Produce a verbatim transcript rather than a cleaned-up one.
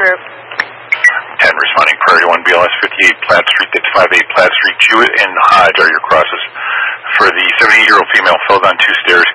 route. ten responding, Prairie one, B L S fifty-eight Platt Street, that's five eight Platt Street. Jewett and Hodge are your crosses. For the seventy-eight-year-old female, fell down two stairs,